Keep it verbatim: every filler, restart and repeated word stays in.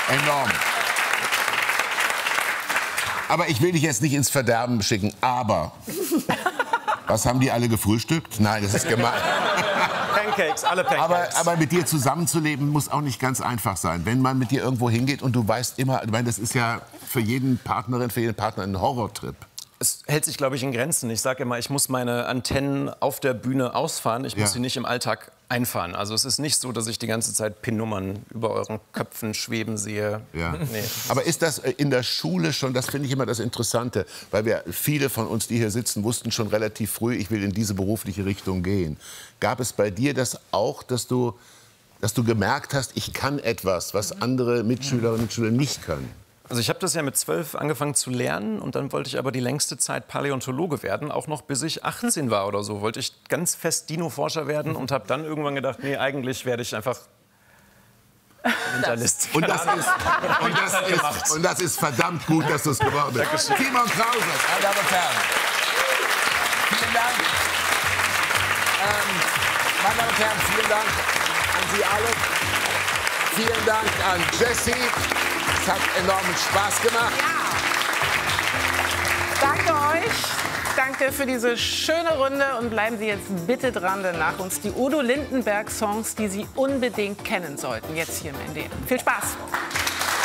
Enorm. Aber ich will dich jetzt nicht ins Verderben schicken, aber... Was haben die alle gefrühstückt? Nein, das ist gemein. Pancakes, alle Pancakes. Aber, aber mit dir zusammenzuleben muss auch nicht ganz einfach sein. Wenn man mit dir irgendwo hingeht und du weißt immer, ich meine, das ist ja für jeden Partnerin, für jeden Partner ein Horrortrip. Es hält sich, glaube ich, in Grenzen. Ich sage immer, ich muss meine Antennen auf der Bühne ausfahren. Ich muss Ja. sie nicht im Alltag einfahren. Also es ist nicht so, dass ich die ganze Zeit PIN-Nummern über euren Köpfen schweben sehe. Ja. Nee. Aber ist das in der Schule schon, das finde ich immer das Interessante, weil wir viele von uns, die hier sitzen, wussten schon relativ früh, ich will in diese berufliche Richtung gehen. Gab es bei dir das auch, dass du, dass du gemerkt hast, ich kann etwas, was andere Mitschülerinnen und Mitschüler nicht können? Also ich habe das ja mit zwölf angefangen zu lernen und dann wollte ich aber die längste Zeit Paläontologe werden, auch noch bis ich achtzehn war oder so, wollte ich ganz fest Dino-Forscher werden und habe dann irgendwann gedacht, nee, eigentlich werde ich einfach Mentalist. Und das, ist, und, das ist, und das ist verdammt gut, dass du es geworden bist. Timon Krause, meine Damen und Herren. Vielen Dank. Ähm, meine Damen und Herren, vielen Dank an Sie alle. Vielen Dank an Jessie. Es hat enormen Spaß gemacht. Ja. Danke euch. Danke für diese schöne Runde. Und bleiben Sie jetzt bitte dran, denn nach uns die Udo Lindenberg-Songs, die Sie unbedingt kennen sollten. Jetzt hier im N D R. Viel Spaß.